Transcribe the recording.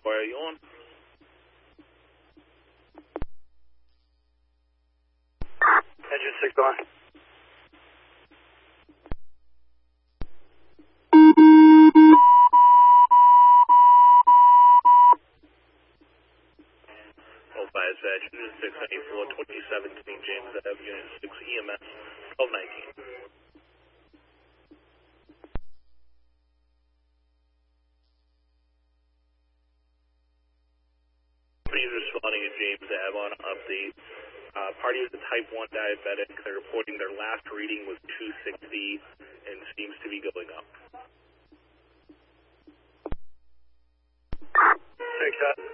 Where are you on? Engine 6 on. Dispatch, Unit 694, 2017 James Ave, Unit 6 EMS, 1219. Please responding to James Ave on an update. Party is a type 1 diabetic. They're reporting their last reading was 260 and seems to be going up. Thanks,